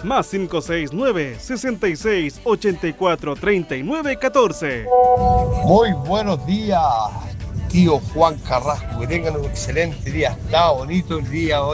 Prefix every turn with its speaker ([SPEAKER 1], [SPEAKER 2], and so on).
[SPEAKER 1] Más 569-6684-3914.
[SPEAKER 2] Muy buenos días, tío Juan Carrasco. Que tengan un excelente día. Está bonito el día hoy.